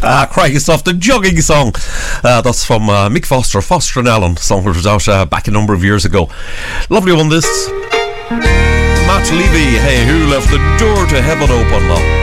Cracking stuff. The Jogging Song. That's from Mick Foster, Foster and Allen. Song which was out back a number of years ago. Lovely one, this. Matt Levy. Hey, who left the door to heaven open?